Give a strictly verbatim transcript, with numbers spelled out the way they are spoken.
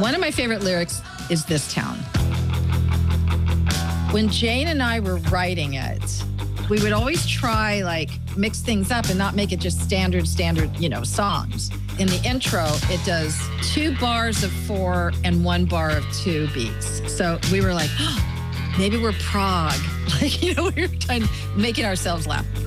One of my favorite lyrics is This Town. When Jane and I were writing it, we would always try like mix things up and not make it just standard, standard, you know, songs. In the intro, it does two bars of four and one bar of two beats. So we were like, oh, maybe we're Prague. Like, you know, we were trying, making ourselves laugh.